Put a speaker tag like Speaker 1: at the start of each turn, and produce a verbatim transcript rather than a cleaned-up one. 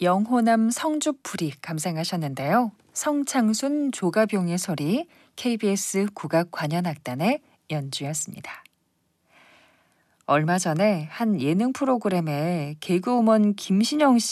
Speaker 1: 영호남 성주풀이 감상하셨는데요. 성창순 조가병의 소리 케이비에스 국악관현악단의 연주였습니다. 얼마 전에 한 예능 프로그램에 개그우먼 김신영 씨